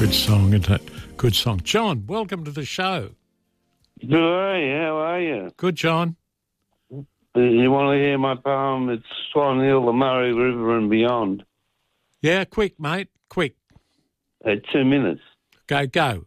Good song, isn't it? Good song. John, welcome to the show. Good, how are you? Good, John. You want to hear my poem? It's Swan Hill, the Murray River and Beyond. Yeah, quick, mate, quick. 2 minutes. Go.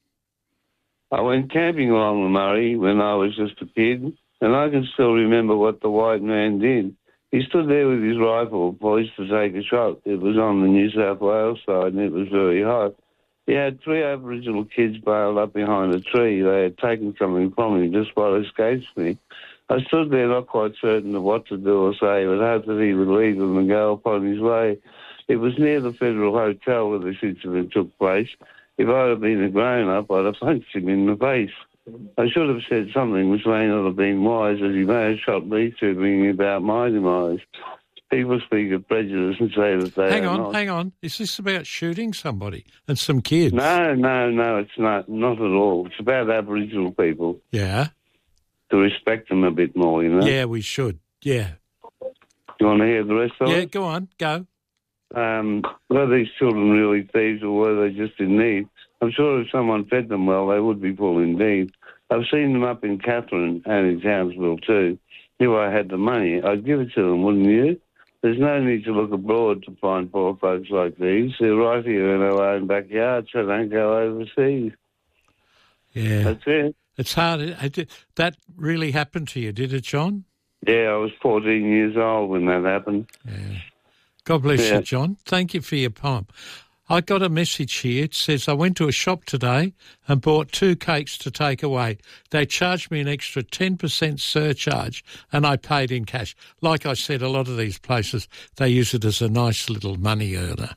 I went camping along the Murray when I was just a kid, and I can still remember what the white man did. He stood there with his rifle poised to take a shot. It was on the New South Wales side, and it was very hot. He had 3 Aboriginal kids bailed up behind a tree. They had taken something from him, just what escapes me. I stood there not quite certain of what to do or say, but hoped that he would leave them and go upon his way. It was near the Federal Hotel where this incident took place. If I had been a grown-up, I'd have punched him in the face. I should have said something which may not have been wise, as he may have shot me to bring about my demise. People speak of prejudice and say that they Hang on. Is this about shooting somebody and some kids? No, it's not at all. It's about Aboriginal people. Yeah. To respect them a bit more, you know? Yeah, we should. Yeah. You want to hear the rest of it? Yeah, go on. Go. Were these children really thieves or were they just in need? I'm sure if someone fed them well, they would be full indeed. I've seen them up in Katherine and in Townsville too. If I had the money, I'd give it to them, wouldn't you? There's no need to look abroad to find poor folks like these. They're right here in our own backyard, so don't go overseas. Yeah. That's it. It's hard. That really happened to you, did it, John? Yeah, I was 14 years old when that happened. Yeah. God bless you, John. Thank you for your poem. I got a message here. It says, I went to a shop today and bought 2 cakes to take away. They charged me an extra 10% surcharge and I paid in cash. Like I said, a lot of these places, they use it as a nice little money earner.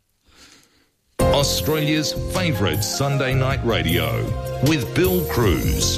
Australia's favourite Sunday night radio with Bill Cruz.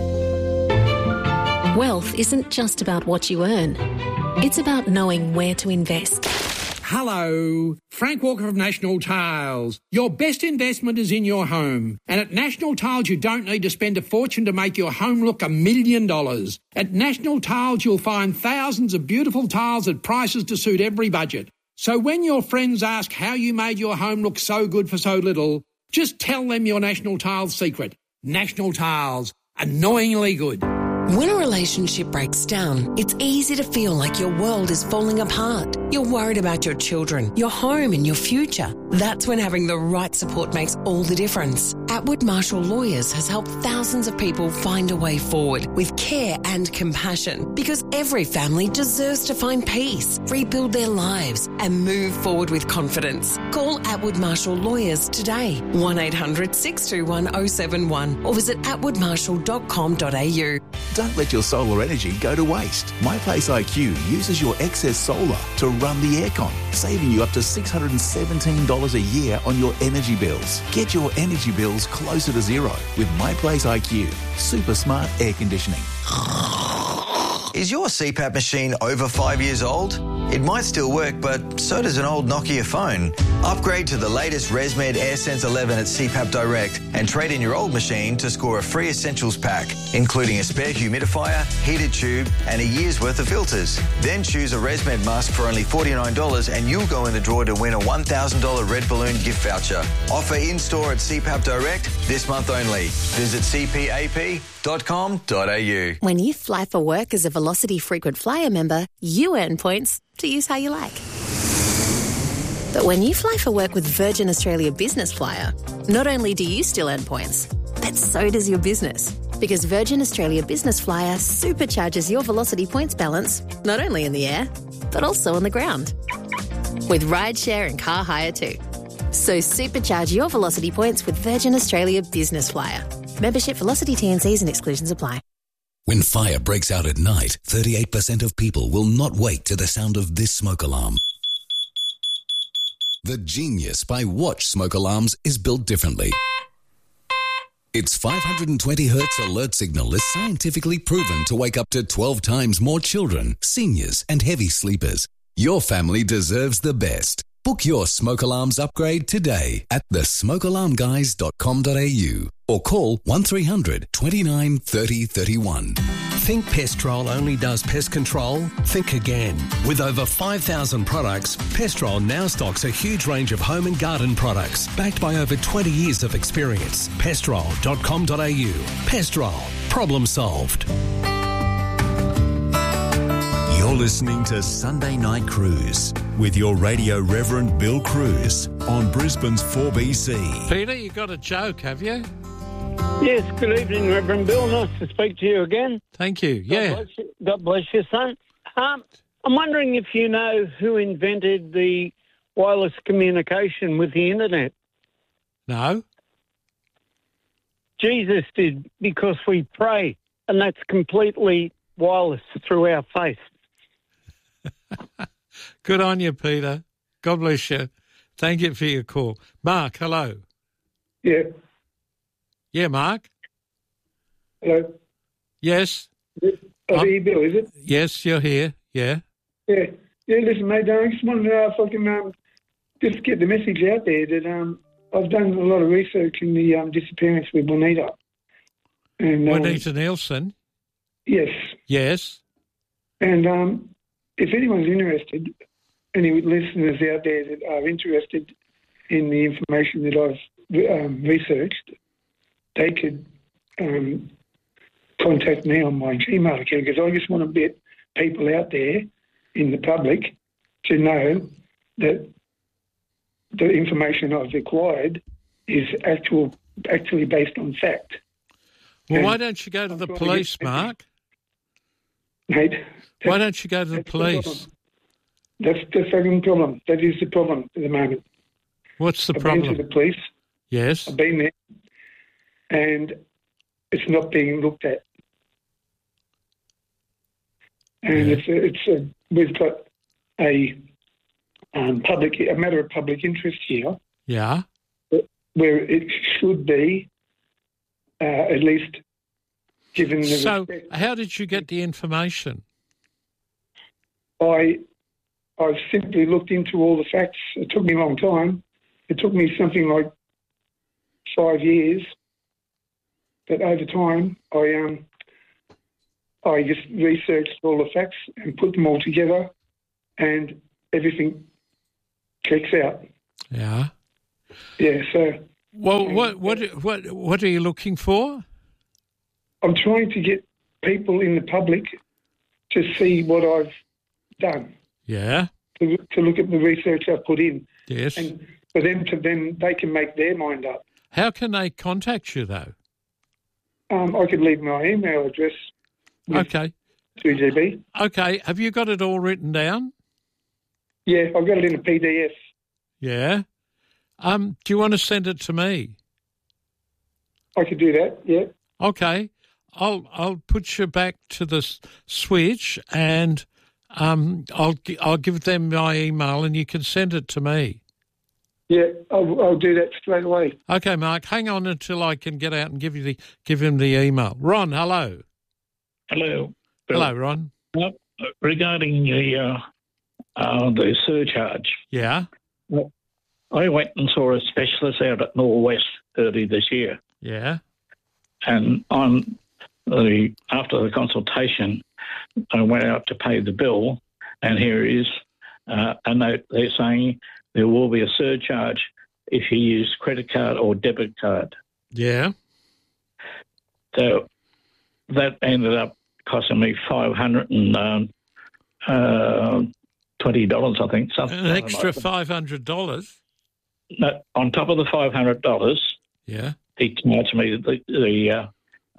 Wealth isn't just about what you earn. It's about knowing where to invest. Hello, Frank Walker of National Tiles. Your best investment is in your home. And at National Tiles, you don't need to spend a fortune to make your home look $1 million. At National Tiles, you'll find thousands of beautiful tiles at prices to suit every budget. So when your friends ask how you made your home look so good for so little, just tell them your National Tiles secret. National Tiles, annoyingly good. When a relationship breaks down, it's easy to feel like your world is falling apart. You're worried about your children, your home and your future. That's when having the right support makes all the difference. Atwood Marshall Lawyers has helped thousands of people find a way forward with care and compassion, because every family deserves to find peace, rebuild their lives and move forward with confidence. Call Atwood Marshall Lawyers today, 1-800-621-071 or visit atwoodmarshall.com.au. Don't let your solar energy go to waste. MyPlace IQ uses your excess solar to run the aircon, saving you up to $617 a year on your energy bills. Get your energy bills closer to zero with MyPlace IQ. Super smart air conditioning. Is your CPAP machine over 5 years old? It might still work, but so does an old Nokia phone. Upgrade to the latest ResMed AirSense 11 at CPAP Direct and trade in your old machine to score a free essentials pack, including a spare humidifier, heated tube and a year's worth of filters. Then choose a ResMed mask for only $49 and you'll go in the draw to win a $1,000 Red Balloon gift voucher. Offer in-store at CPAP Direct this month only. Visit cpap.com.au. When you fly for work as a Velocity Frequent Flyer member, you earn points to use how you like. But when you fly for work with Virgin Australia Business Flyer, not only do you still earn points, but so does your business. Because Virgin Australia Business Flyer supercharges your Velocity points balance, not only in the air, but also on the ground. With rideshare and car hire too. So supercharge your Velocity points with Virgin Australia Business Flyer. Membership, Velocity, T&Cs and exclusions apply. When fire breaks out at night, 38% of people will not wake to the sound of this smoke alarm. The genius by Watch smoke alarms is built differently. Its 520 Hz alert signal is scientifically proven to wake up to 12 times more children, seniors and heavy sleepers. Your family deserves the best. Book your smoke alarms upgrade today at thesmokealarmguys.com.au or call 1300 29 30 31. Think Pestrol only does pest control? Think again. With over 5,000 products, Pestrol now stocks a huge range of home and garden products, backed by over 20 years of experience. Pestrol.com.au. Pestrol. Problem solved. You're listening to Sunday Night Cruise with your radio Reverend Bill Cruz on Brisbane's 4BC. Peter, you got a joke, have you? Yes, good evening, Reverend Bill. Nice to speak to you again. Thank you. Yeah. God bless you, son. I'm wondering if you know who invented the wireless communication with the internet. No. Jesus did, because we pray, and that's completely wireless through our faith. Good on you, Peter. God bless you. Thank you for your call. Mark, hello. Yeah. Yeah, Mark. Hello. Yes. Here, Bill, is it? Yes, you're here. Yeah. Yeah. Yeah, listen, mate, I just wanted to know if I can just get the message out there that I've done a lot of research in the disappearance with Juanita. And, Juanita Nielsen? Yes. Yes. And if anyone's interested, any listeners out there that are interested in the information that I've researched, they could contact me on my Gmail account, because I just want to get people out there in the public to know that the information I've acquired is actually based on fact. Well, and why don't you go to the police, Mark? Mate, why don't you go to the police? That's the fucking problem. That is the problem at the moment. What's the I've problem? been to the police. Yes. I've been there, and it's not being looked at. And we've got a matter of public interest here. Yeah. Where it should be at least given the So, respect. how did you get the information? I've simply looked into all the facts. It took me a long time. It took me something like 5 years. But over time, I just researched all the facts and put them all together, and everything checks out. Yeah. Yeah. So. Well, what are you looking for? I'm trying to get people in the public to see what I've done. Yeah. To look at the research I've put in. Yes. And for them to then, they can make their mind up. How can they contact you, though? I could leave my email address. Okay. 2GB. Okay. Have you got it all written down? Yeah, I've got it in a PDF. Yeah. Do you want to send it to me? I could do that, yeah. Okay. I'll put you back to the switch, and I'll give them my email, and you can send it to me. Yeah, I'll do that straight away. Okay, Mark. Hang on until I can get out and give him the email. Ron, hello. Hello. Bill. Hello, Ron. Regarding the surcharge. Yeah. I went and saw a specialist out at Norwest early this year. Yeah. And after the consultation, I went out to pay the bill, and here is a note there saying there will be a surcharge if you use credit card or debit card. Yeah. So that ended up costing me $520, I think. An extra $500? No, on top of the $500, yeah, he charged me the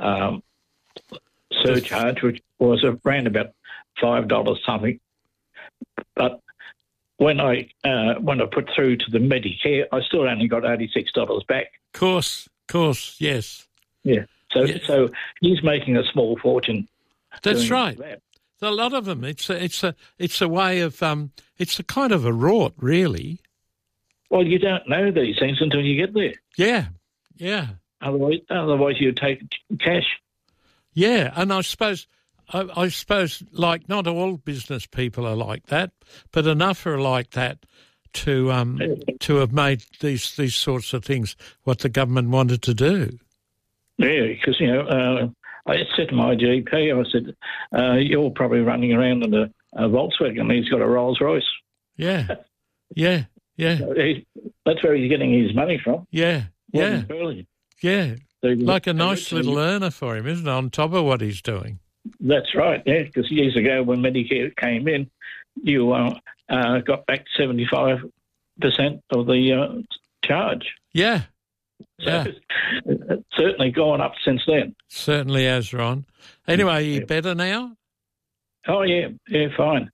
surcharge, which was around about $5 something. But when I put through to the Medicare, I still only got $86 back. Of course, yes. Yeah. So he's making a small fortune. That's right. That. A lot of them. It's a way of it's a kind of a rort, really. Well, you don't know these things until you get there. Yeah, yeah. Otherwise you take cash. Yeah, and I suppose, like, not all business people are like that, but enough are like that to have made these sorts of things what the government wanted to do. Yeah, because I said to my GP, I said, you're probably running around in a Volkswagen, and he's got a Rolls Royce. Yeah, yeah, yeah. So that's where he's getting his money from. Yeah, yeah, yeah. So like a nice little earner for him, isn't it, on top of what he's doing? That's right, yeah, because years ago when Medicare came in, you got back 75% of the charge. Yeah. So it's certainly gone up since then. Certainly has, Ron. Anyway, are you better now? Oh, yeah, fine.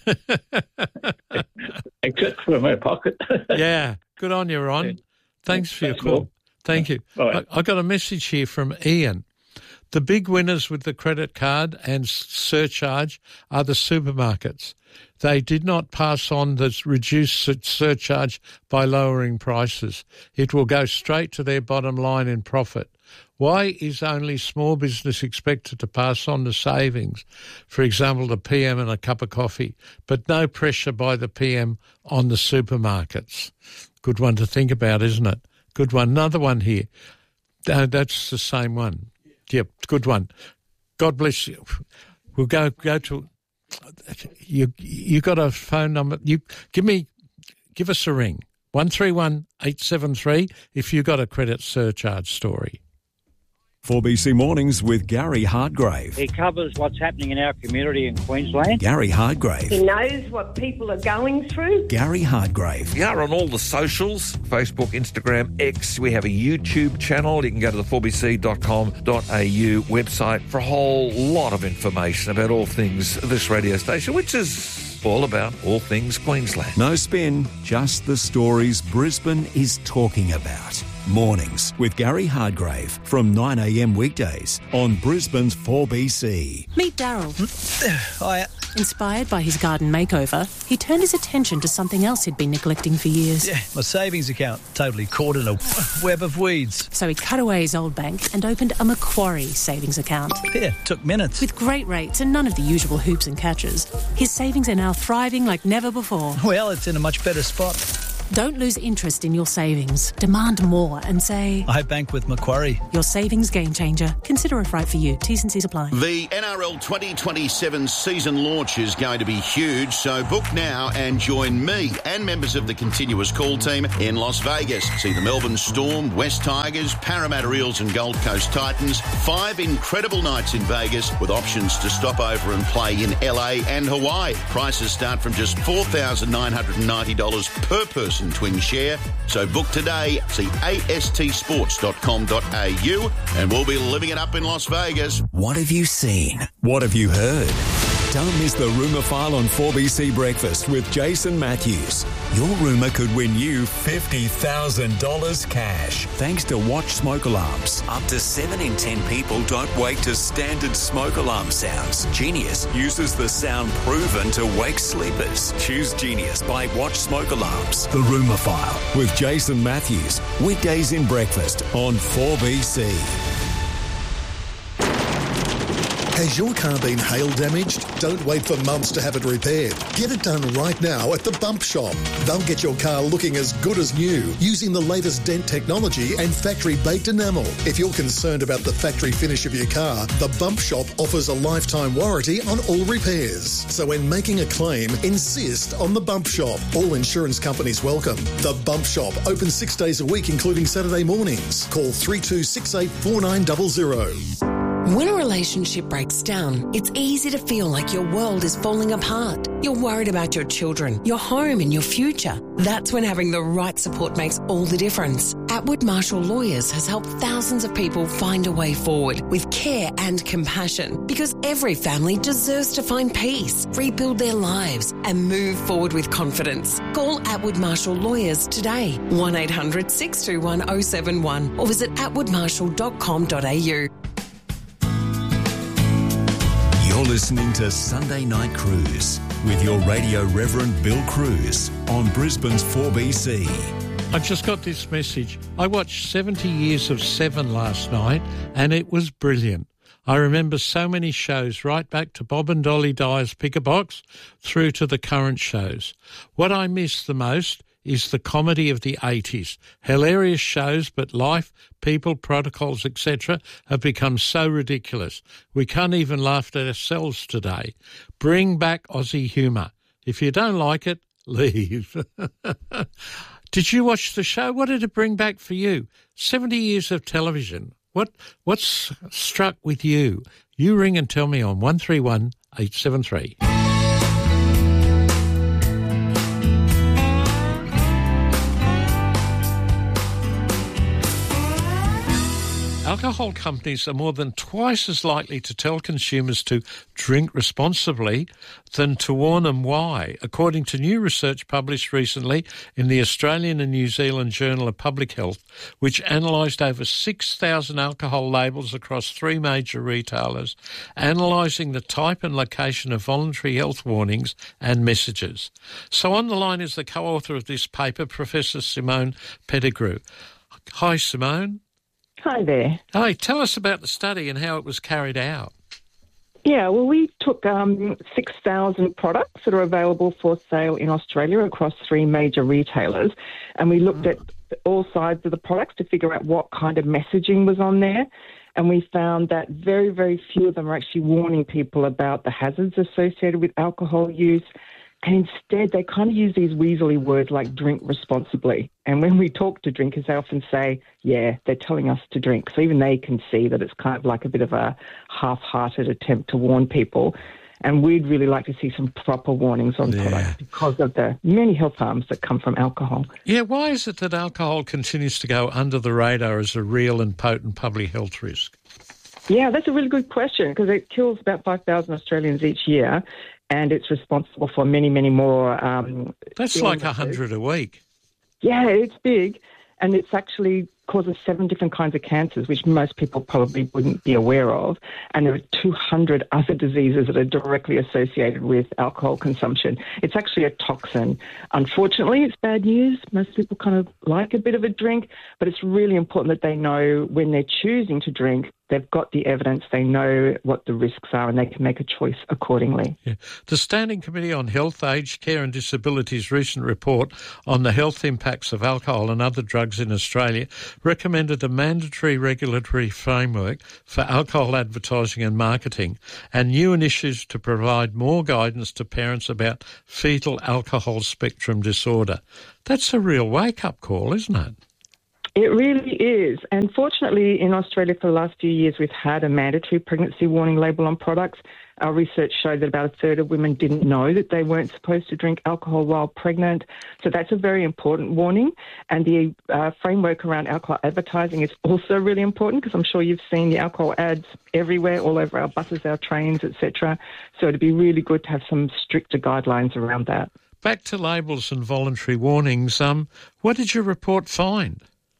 Except for my pocket. Yeah, good on you, Ron. Yeah. Thanks for your call. Thank you. Right. I got a message here from Ian. The big winners with the credit card and surcharge are the supermarkets. They did not pass on the reduced surcharge by lowering prices. It will go straight to their bottom line in profit. Why is only small business expected to pass on the savings, for example, the PM and a cup of coffee, but no pressure by the PM on the supermarkets? Good one to think about, isn't it? Good one. Another one here. That's the same one. Yep, good one. God bless you. We'll go to... You got a phone number? Give us a ring. 131 873 if you got a credit surcharge story. 4BC Mornings with Gary Hardgrave. He covers what's happening in our community in Queensland. Gary Hardgrave. He knows what people are going through. Gary Hardgrave. We are on all the socials, Facebook, Instagram, X. We have a YouTube channel. You can go to the 4bc.com.au website for a whole lot of information about all things this radio station, which is all about all things Queensland. No spin, just the stories Brisbane is talking about. Mornings with Gary Hardgrave from 9 a.m. weekdays on Brisbane's 4BC. Meet Daryl. Hiya. Inspired by his garden makeover, he turned his attention to something else he'd been neglecting for years. Yeah, my savings account, totally caught in a web of weeds. So he cut away his old bank and opened a Macquarie savings account. Yeah, took minutes. With great rates and none of the usual hoops and catches, his savings are now thriving like never before. Well, it's in a much better spot. Don't lose interest in your savings. Demand more and say, I bank with Macquarie. Your savings game changer. Consider if right for you. T's and C's apply. The NRL 2027 season launch is going to be huge, so book now and join me and members of the continuous call team in Las Vegas. See the Melbourne Storm, West Tigers, Parramatta Eels and Gold Coast Titans. 5 incredible nights in Vegas with options to stop over and play in LA and Hawaii. Prices start from just $4,990 per person twin share. So book today. See astsports.com.au and we'll be living it up in Las Vegas. What have you seen? What have you heard? Don't miss the Rumour File on 4BC Breakfast with Jason Matthews. Your rumour could win you $50,000 cash. Thanks to Watch Smoke Alarms. Up to 7 in 10 people don't wake to standard smoke alarm sounds. Genius uses the sound proven to wake sleepers. Choose Genius by Watch Smoke Alarms. The Rumour File with Jason Matthews. Weekdays in breakfast on 4BC. Has your car been hail damaged? Don't wait for months to have it repaired. Get it done right now at the Bump Shop. They'll get your car looking as good as new using the latest dent technology and factory-baked enamel. If you're concerned about the factory finish of your car, the Bump Shop offers a lifetime warranty on all repairs. So when making a claim, insist on the Bump Shop. All insurance companies welcome. The Bump Shop, open 6 days a week, including Saturday mornings. Call 3268 4900. When a relationship breaks down, it's easy to feel like your world is falling apart. You're worried about your children, your home and your future. That's when having the right support makes all the difference. Atwood Marshall Lawyers has helped thousands of people find a way forward with care and compassion, because every family deserves to find peace, rebuild their lives and move forward with confidence. Call Atwood Marshall Lawyers today, 1800 621 071 or visit atwoodmarshall.com.au. You're listening to Sunday Night Cruise with your radio Reverend Bill Cruz on Brisbane's 4BC. I just got this message. I watched 70 Years of Seven last night and it was brilliant. I remember so many shows right back to Bob and Dolly Dyer's Pick a Box through to the current shows. What I miss the most is the comedy of the 80s. Hilarious shows, but life, people, protocols, etc. have become so ridiculous. We can't even laugh at ourselves today. Bring back Aussie humour. If you don't like it, leave. Did you watch the show? What did it bring back for you? 70 years of television. What's struck with you? You ring and tell me on 131 873. Alcohol companies are more than twice as likely to tell consumers to drink responsibly than to warn them why, according to new research published recently in the Australian and New Zealand Journal of Public Health, which analysed over 6,000 alcohol labels across 3 major retailers, analysing the type and location of voluntary health warnings and messages. So on the line is the co-author of this paper, Professor Simone Pettigrew. Hi, Simone. Hi there. Hi, tell us about the study and how it was carried out. Yeah, well, we took 6,000 products that are available for sale in Australia across 3 major retailers, and we looked at all sides of the products to figure out what kind of messaging was on there, and we found that very, very few of them are actually warning people about the hazards associated with alcohol use. And instead, they kind of use these weaselly words like drink responsibly. And when we talk to drinkers, they often say, yeah, they're telling us to drink. So even they can see that it's kind of like a bit of a half-hearted attempt to warn people. And we'd really like to see some proper warnings on products because of the many health harms that come from alcohol. Yeah, why is it that alcohol continues to go under the radar as a real and potent public health risk? Yeah, that's a really good question because it kills about 5,000 Australians each year. And it's responsible for many, many more. That's like 100 a week. Yeah, it's big. And it's actually causes 7 different kinds of cancers, which most people probably wouldn't be aware of. And there are 200 other diseases that are directly associated with alcohol consumption. It's actually a toxin. Unfortunately, it's bad news. Most people kind of like a bit of a drink, but it's really important that they know when they're choosing to drink, they've got the evidence, they know what the risks are, and they can make a choice accordingly. Yeah. The Standing Committee on Health, Aged Care and Disability's recent report on the health impacts of alcohol and other drugs in Australia recommended a mandatory regulatory framework for alcohol advertising and marketing and new initiatives to provide more guidance to parents about fetal alcohol spectrum disorder. That's a real wake-up call, isn't it? It really is. And fortunately, in Australia for the last few years, we've had a mandatory pregnancy warning label on products. Our research showed that about a third of women didn't know that they weren't supposed to drink alcohol while pregnant. So that's a very important warning. And the framework around alcohol advertising is also really important because I'm sure you've seen the alcohol ads everywhere, all over our buses, our trains, etc. So it'd be really good to have some stricter guidelines around that. Back to labels and voluntary warnings. What did your report find?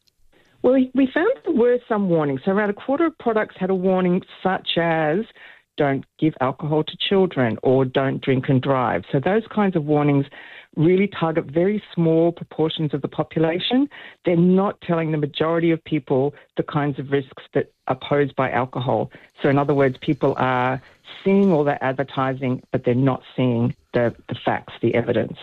Well, we found there were some warnings. So around a quarter of products had a warning such as don't give alcohol to children or don't drink and drive. So those kinds of warnings really target very small proportions of the population. They're not telling the majority of people the kinds of risks that are posed by alcohol. So in other words, people are seeing all that advertising, but they're not seeing the facts, the evidence.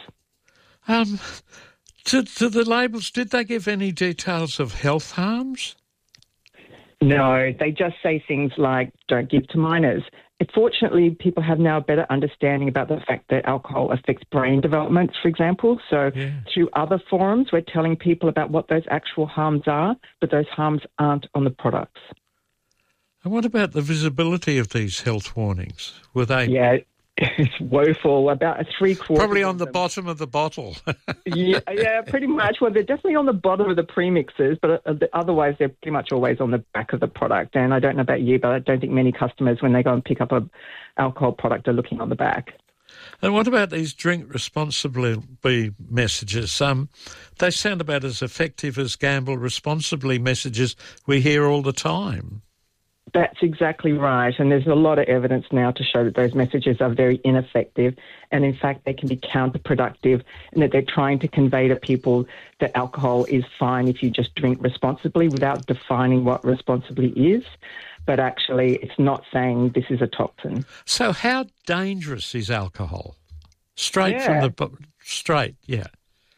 To the labels, did they give any details of health harms? No, they just say things like, don't give to minors. Fortunately, people have now a better understanding about the fact that alcohol affects brain development, for example. So through other forums, we're telling people about what those actual harms are, but those harms aren't on the products. And what about the visibility of these health warnings? Were they... Yeah, it's woeful. About 3/4. Probably on the bottom of the bottle. yeah, pretty much. Well, they're definitely on the bottom of the premixes, but otherwise they're pretty much always on the back of the product. And I don't know about you, but I don't think many customers, when they go and pick up an alcohol product, are looking on the back. And what about these drink responsibly messages? They sound about as effective as gamble responsibly messages we hear all the time. That's exactly right. And there's a lot of evidence now to show that those messages are very ineffective. And in fact, they can be counterproductive and that they're trying to convey to people that alcohol is fine if you just drink responsibly without defining what responsibly is. But actually, it's not saying this is a toxin. So how dangerous is alcohol? Straight.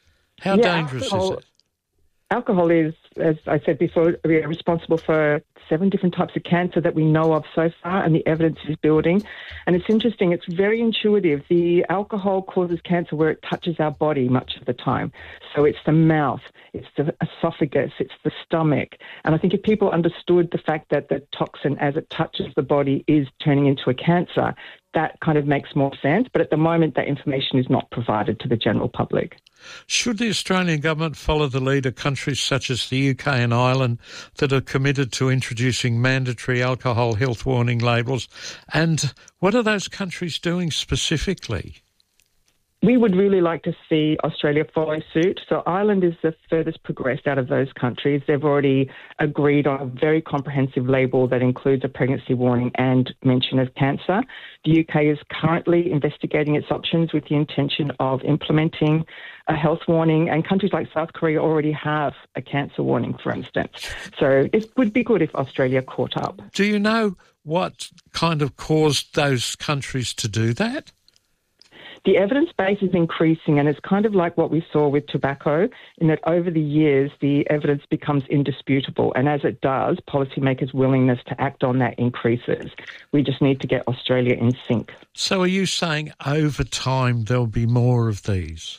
How dangerous is it? Alcohol is, as I said before, responsible for 7 different types of cancer that we know of so far, and the evidence is building. And it's interesting, it's very intuitive. The alcohol causes cancer where it touches our body much of the time. So it's the mouth, it's the esophagus, it's the stomach. And I think if people understood the fact that the toxin, as it touches the body, is turning into a cancer, that kind of makes more sense. But at the moment, that information is not provided to the general public. Should the Australian government follow the lead of countries such as the UK and Ireland that are committed to introducing mandatory alcohol health warning labels? And what are those countries doing specifically? We would really like to see Australia follow suit. So Ireland is the furthest progressed out of those countries. They've already agreed on a very comprehensive label that includes a pregnancy warning and mention of cancer. The UK is currently investigating its options with the intention of implementing a health warning, and countries like South Korea already have a cancer warning, for instance. So it would be good if Australia caught up. Do you know what kind of caused those countries to do that? The evidence base is increasing, and it's kind of like what we saw with tobacco, in that over the years the evidence becomes indisputable, and as it does, policymakers' willingness to act on that increases. We just need to get Australia in sync. So are you saying over time there'll be more of these?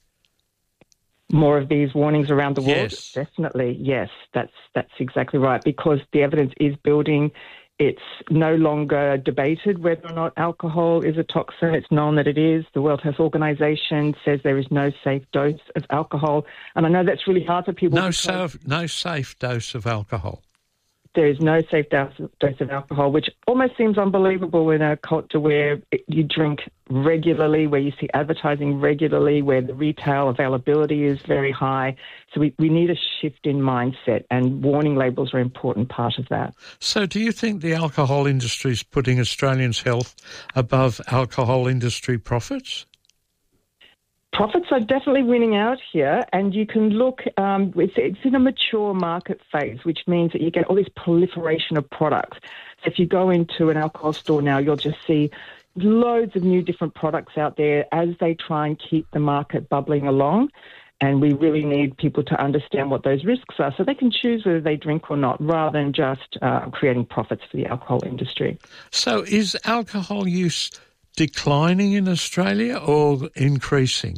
More of these warnings around the world? Yes. Definitely, yes. That's exactly right, because the evidence is building. It's no longer debated whether or not alcohol is a toxin. It's known that it is. The World Health Organization says there is no safe dose of alcohol. And I know that's really hard for people. No safe dose of alcohol. There is no safe dose of alcohol, which almost seems unbelievable in a culture where you drink regularly, where you see advertising regularly, where the retail availability is very high. So we need a shift in mindset, and warning labels are an important part of that. So do you think the alcohol industry is putting Australians' health above alcohol industry profits? Profits are definitely winning out here, and you can look, it's in a mature market phase, which means that you get all this proliferation of products. So if you go into an alcohol store now, you'll just see loads of new different products out there as they try and keep the market bubbling along. And we really need people to understand what those risks are so they can choose whether they drink or not, rather than just creating profits for the alcohol industry. So is alcohol use declining in Australia or increasing?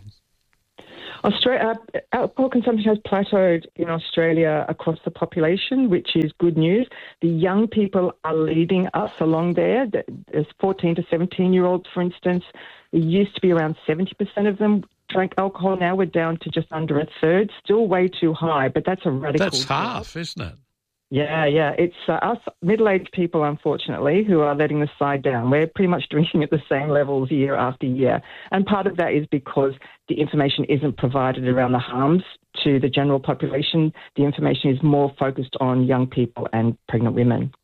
Alcohol consumption has plateaued in Australia across the population, which is good news. The young people are leading us along there. There's 14 to 17-year-olds, for instance. It used to be around 70% of them drank alcohol. Now we're down to just under a third. Still way too high, but that's a radical That's half, isn't it? Yeah. It's us middle-aged people, unfortunately, who are letting the side down. We're pretty much drinking at the same levels year after year. And part of that is because the information isn't provided around the harms to the general population. The information is more focused on young people and pregnant women.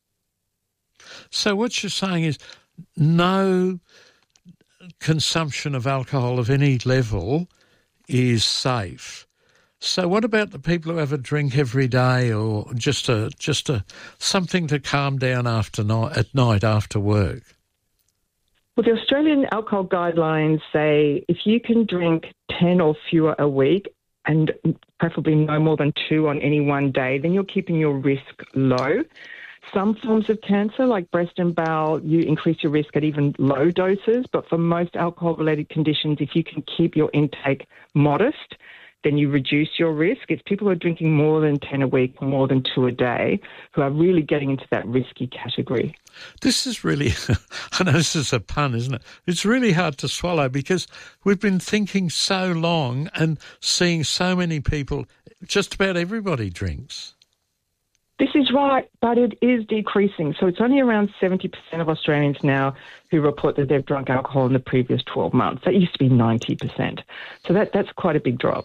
So what you're saying is no consumption of alcohol of any level is safe. So what about the people who have a drink every day, or just something to calm down at night after work? Well, the Australian alcohol guidelines say if you can drink 10 or fewer a week, and preferably no more than 2 on any one day, then you're keeping your risk low. Some forms of cancer, like breast and bowel, you increase your risk at even low doses. But for most alcohol-related conditions, if you can keep your intake modest, then you reduce your risk. It's people who are drinking more than 10 a week, more than 2 a day, who are really getting into that risky category. This is really, I know this is a pun, isn't it? It's really hard to swallow because we've been thinking so long and seeing so many people, just about everybody drinks. This is right, but it is decreasing. So it's only around 70% of Australians now who report that they've drunk alcohol in the previous 12 months. That used to be 90%. So that's quite a big drop.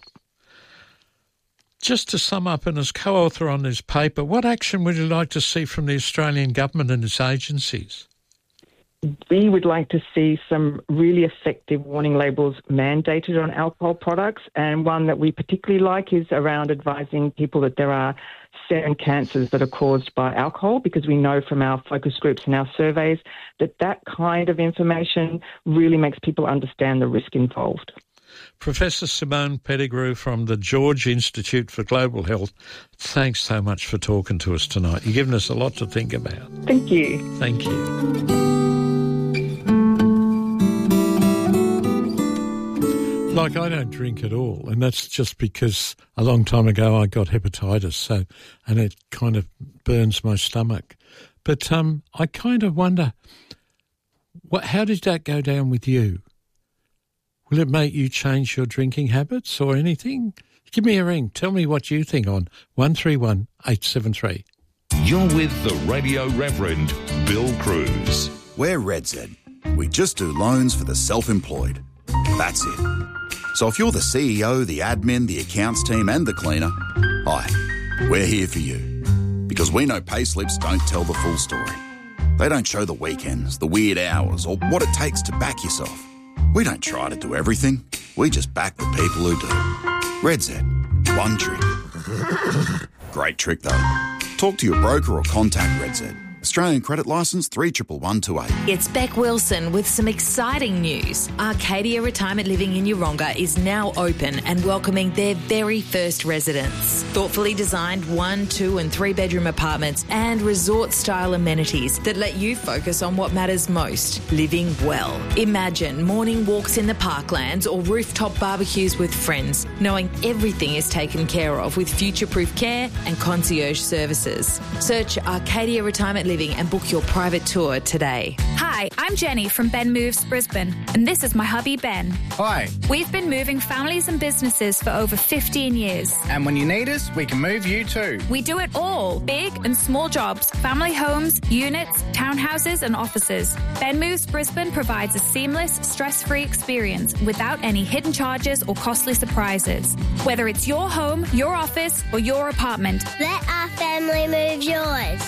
Just to sum up, and as co-author on this paper, what action would you like to see from the Australian government and its agencies? We would like to see some really effective warning labels mandated on alcohol products, and one that we particularly like is around advising people that there are 7 cancers that are caused by alcohol, because we know from our focus groups and our surveys that kind of information really makes people understand the risk involved. Professor Simone Pettigrew from the George Institute for Global Health, thanks so much for talking to us tonight. You've given us a lot to think about. Thank you. Thank you. Like, I don't drink at all, and that's just because a long time ago I got hepatitis, and it kind of burns my stomach. But I kind of wonder, how did that go down with you? Will it make you change your drinking habits or anything? Give me a ring. Tell me what you think on 131 873. You're with the Radio Reverend Bill Cruz. We're RedZ. We just do loans for the self-employed. That's it. So if you're the CEO, the admin, the accounts team and the cleaner, hi, we're here for you. Because we know payslips don't tell the full story. They don't show the weekends, the weird hours, or what it takes to back yourself. We don't try to do everything. We just back the people who do. RedZ. One trick. Great trick, though. Talk to your broker or contact RedZ. Australian credit licence 31128. It's Beck Wilson with some exciting news. Arcadia Retirement Living in Yeronga is now open and welcoming their very first residents. Thoughtfully designed 1, 2 and 3 bedroom apartments and resort-style amenities that let you focus on what matters most, living well. Imagine morning walks in the parklands or rooftop barbecues with friends, knowing everything is taken care of with future-proof care and concierge services. Search Arcadia Retirement Living and book your private tour today. Hi, I'm Jenny from Ben Moves Brisbane, and this is my hubby Ben. Hi. We've been moving families and businesses for over 15 years. And when you need us, we can move you too. We do it all, big and small jobs, family homes, units, townhouses and offices. Ben Moves Brisbane provides a seamless, stress-free experience without any hidden charges or costly surprises. Whether it's your home, your office or your apartment. Let our family move yours.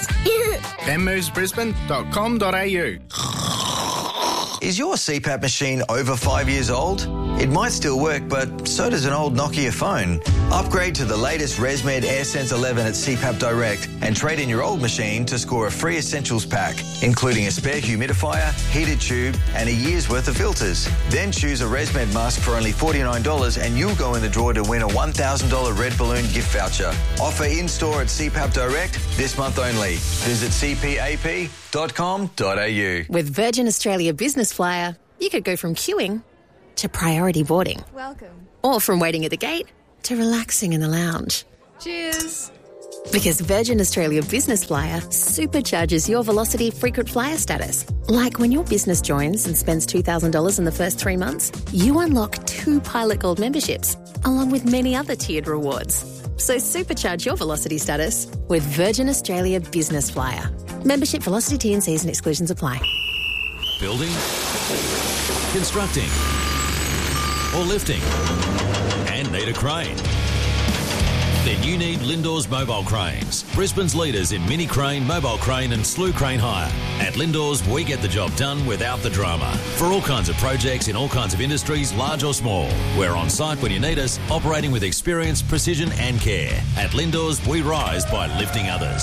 benmovesbrisbane.com.au. Is your CPAP machine over 5 years old? It might still work, but so does an old Nokia phone. Upgrade to the latest ResMed AirSense 11 at CPAP Direct and trade in your old machine to score a free essentials pack, including a spare humidifier, heated tube and a year's worth of filters. Then choose a ResMed mask for only $49 and you'll go in the draw to win a $1,000 Red Balloon gift voucher. Offer in-store at CPAP Direct this month only. Visit cpap.com.au. With Virgin Australia Business Flyer, you could go from queuing to priority boarding. Welcome. Or from waiting at the gate to relaxing in the lounge. Cheers. Because Virgin Australia Business Flyer supercharges your Velocity frequent flyer status. Like when your business joins and spends $2,000 in the first 3 months, you unlock 2 Pilot Gold memberships, along with many other tiered rewards. So supercharge your Velocity status with Virgin Australia Business Flyer. Membership, Velocity, T&Cs and exclusions apply. Building, constructing, or lifting, and need a crane? Then you need Lindors Mobile Cranes, Brisbane's leaders in mini crane, mobile crane and slew crane hire. At Lindors, we get the job done without the drama. For all kinds of projects in all kinds of industries, large or small. We're on site when you need us, operating with experience, precision and care. At Lindors, we rise by lifting others.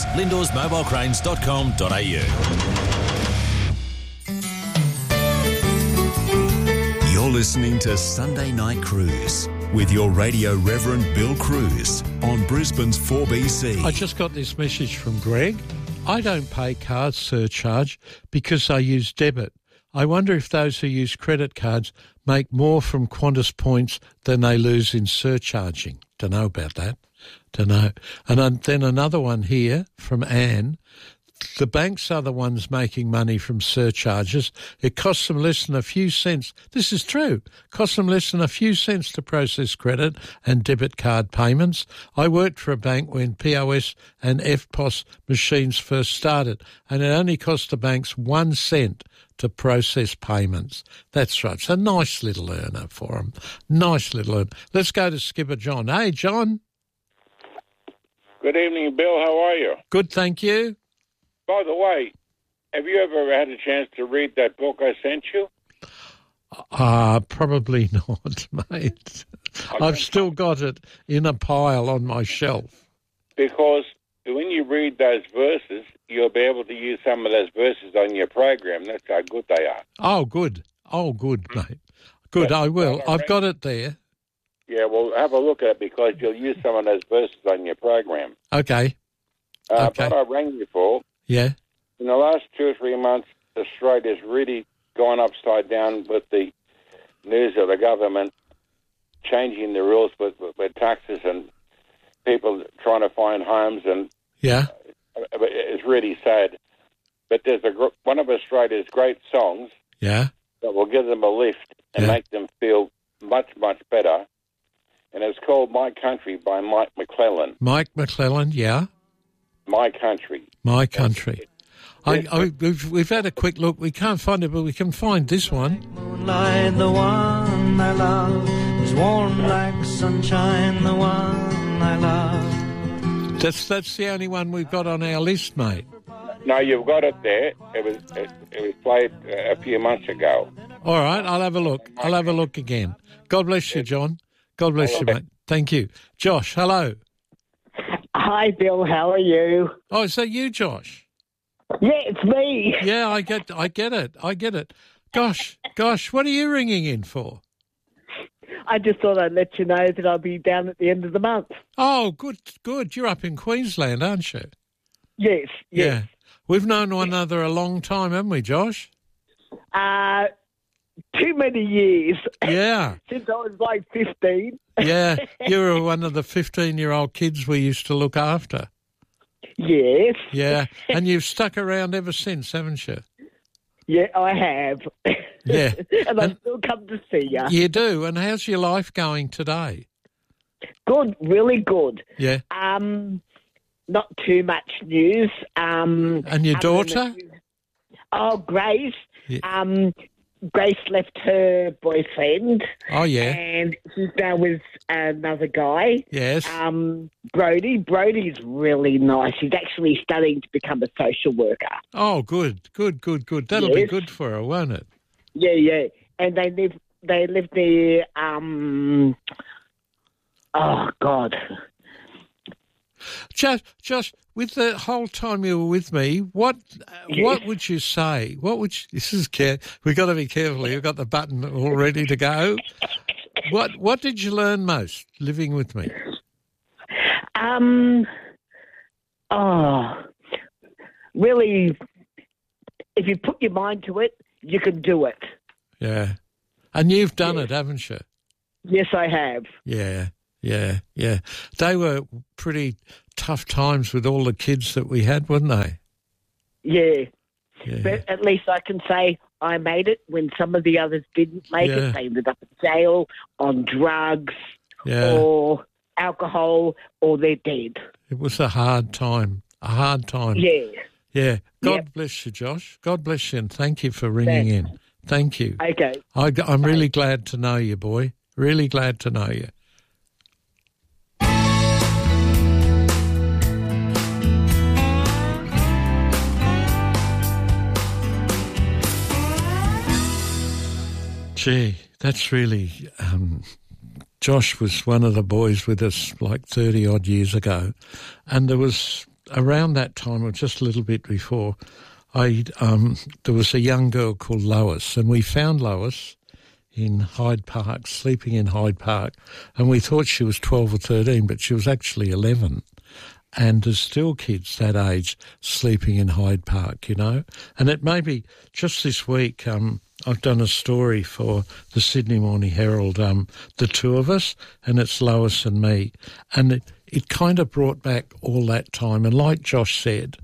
LindorsMobileCranes.com.au. You're listening to Sunday Night Cruise with your Radio Reverend Bill Cruz on Brisbane's 4BC. I just got this message from Greg. I don't pay card surcharge because I use debit. I wonder if those who use credit cards make more from Qantas points than they lose in surcharging. Don't know about that. Don't know. And then another one here from Anne. The banks are the ones making money from surcharges. It costs them less than a few cents. This is true. Costs them less than a few cents to process credit and debit card payments. I worked for a bank when POS and FPOS machines first started, and it only cost the banks 1 cent to process payments. That's right. It's a nice little earner for them. Nice little earner. Let's go to Skipper John. Hey, John. Good evening, Bill. How are you? Good, thank you. By the way, have you ever had a chance to read that book I sent you? Probably not, mate. I've still got it in a pile on my shelf. Because when you read those verses, you'll be able to use some of those verses on your program. That's how good they are. Oh, good. Oh, good, mate. Good, I will. I've got it there. Yeah, well, have a look at it because you'll use some of those verses on your program. Okay. What I rang you for, Yeah. in the last 2 or 3 months, Australia's really gone upside down with the news of the government changing the rules with taxes and people trying to find homes, and Yeah. it's really sad. But there's one of Australia's great songs Yeah. that will give them a lift and make them feel much, much better. And it's called My Country by Mike McClellan. Mike McClellan, yeah. My Country. My Country. We've had a quick look. We can't find it, but we can find this one. Moonlight, the one I love, is warm like sunshine, the one I love. That's the only one we've got on our list, mate. No, you've got it there. It was played a few months ago. All right, I'll have a look. I'll have a look again. God bless you, John. God bless you, mate. Thank you. Josh, hello. Hi, Bill. How are you? Oh, is that you, Josh? Yeah, it's me. Yeah, I get it. Gosh, what are you ringing in for? I just thought I'd let you know that I'll be down at the end of the month. Oh, good. You're up in Queensland, aren't you? Yes. Yeah. We've known one another a long time, haven't we, Josh? Too many years. Yeah. Since I was like 15. Yeah, you were one of the 15-year-old kids we used to look after. Yes. Yeah, and you've stuck around ever since, haven't you? Yeah, I have. Yeah. and I still come to see you. You do, and how's your life going today? Good, really good. Yeah. Not too much news. And your daughter? Grace. Yeah. Grace left her boyfriend. Oh, yeah. And she's now with another guy. Yes. Brody. Brody's really nice. He's actually studying to become a social worker. Oh, good. That'll be good for her, won't it? Yeah. And they live near, oh, God. Josh, with the whole time you were with me, what would you say? We've got to be careful. You've got the button all ready to go. What did you learn most living with me? Really, if you put your mind to it, you can do it. Yeah. And you've done it, haven't you? Yes, I have. Yeah. They were pretty tough times with all the kids that we had, weren't they? Yeah. But at least I can say I made it when some of the others didn't make it. They ended up in jail, on drugs, or alcohol, or they're dead. It was a hard time. Yeah. God bless you, Josh. God bless you, and thank you for ringing in. Thank you. Okay. I'm really glad to know you, boy. Really glad to know you. Gee, that's really... Josh was one of the boys with us like 30-odd years ago, and there was, around that time, or just a little bit before, there was a young girl called Lois, and we found Lois in Hyde Park, sleeping in Hyde Park, and we thought she was 12 or 13, but she was actually 11. And there's still kids that age sleeping in Hyde Park, you know. And it may be just this week, I've done a story for the Sydney Morning Herald, the two of us, and it's Lois and me. And it kind of brought back all that time. And like Josh said,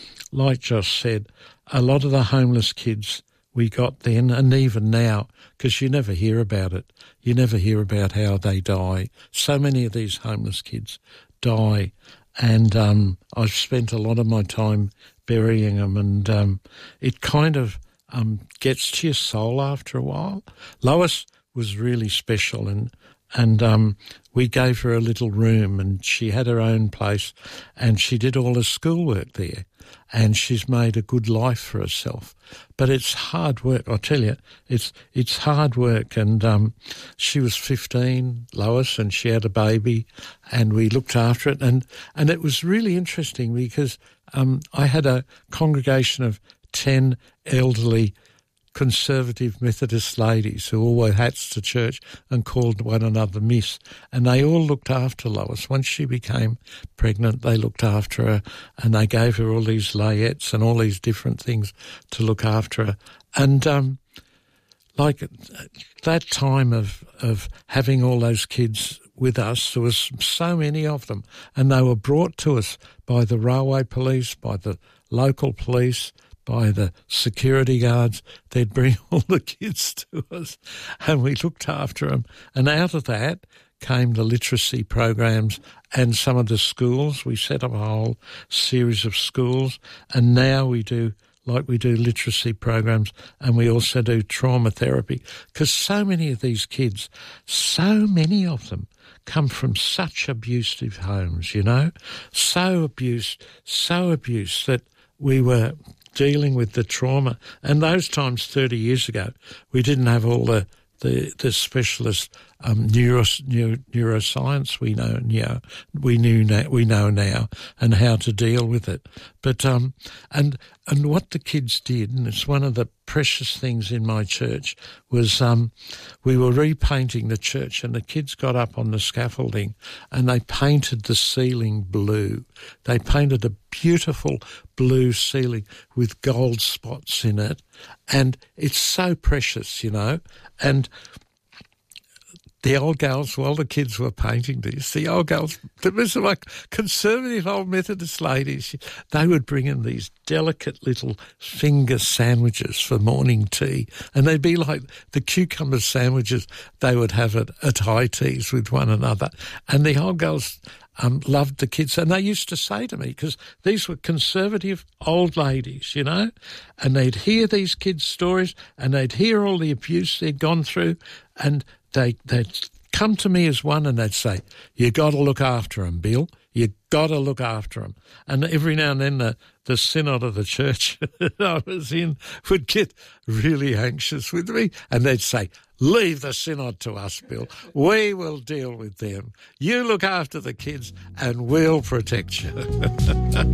a lot of the homeless kids we got then, and even now, because you never hear about it. You never hear about how they die. So many of these homeless kids die. And I've spent a lot of my time burying them, and it kind of gets to your soul after a while. Lois was really special, and we gave her a little room, and she had her own place, and she did all her schoolwork there, and she's made a good life for herself. But it's hard work, I tell you. It's hard work, and she was 15, Lois, and she had a baby, and we looked after it, and it was really interesting because I had a congregation of 10 elderly conservative Methodist ladies who all wore hats to church and called one another Miss. And they all looked after Lois. Once she became pregnant, they looked after her and they gave her all these layettes and all these different things to look after her. And like that time of having all those kids with us, there was so many of them, and they were brought to us by the railway police, by the local police, by the security guards. They'd bring all the kids to us and we looked after them. And out of that came the literacy programs and some of the schools. We set up a whole series of schools, and now we do literacy programs, and we also do trauma therapy, because so many of these kids, so many of them come from such abusive homes, so abused that we were dealing with the trauma. And those times 30 years ago, we didn't have all the specialist neuroscience we know now, and how to deal with it. But and what the kids did, and it's one of the precious things in my church, was we were repainting the church, and the kids got up on the scaffolding and they painted the ceiling blue. They painted a beautiful blue ceiling with gold spots in it, and it's so precious, and the old girls, while the kids were painting this, the old girls, there was like conservative old Methodist ladies, they would bring in these delicate little finger sandwiches for morning tea, and they'd be like the cucumber sandwiches they would have at high teas with one another. And the old girls loved the kids, and they used to say to me, because these were conservative old ladies, and they'd hear these kids' stories, and they'd hear all the abuse they'd gone through, and they'd come to me as one and they'd say, "You got to look after them, Bill. You got to look after them." And every now and then the synod of the church I was in would get really anxious with me, and they'd say, "Leave the synod to us, Bill. We will deal with them. You look after the kids and we'll protect you."